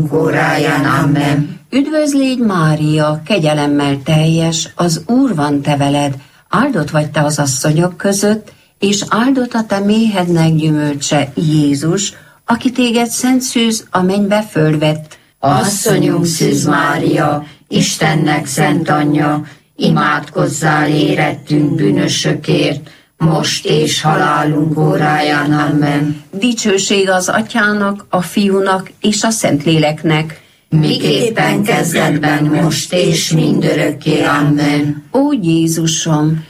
óráján. Amen. Üdvözlégy Mária, kegyelemmel teljes, az Úr van te veled, áldott vagy te az asszonyok között, és áldott a te méhednek gyümölcse, Jézus, aki téged szent szűz a mennybe fölvett. Asszonyunk Szűz Mária, Istennek szent anyja, imádkozzál érettünk bűnösökért, most és halálunk óráján. Amen. Dicsőség az Atyának, a Fiúnak és a Szentléleknek, miképpen kezdetben, most és mindörökké. Amen. Ó Jézusom,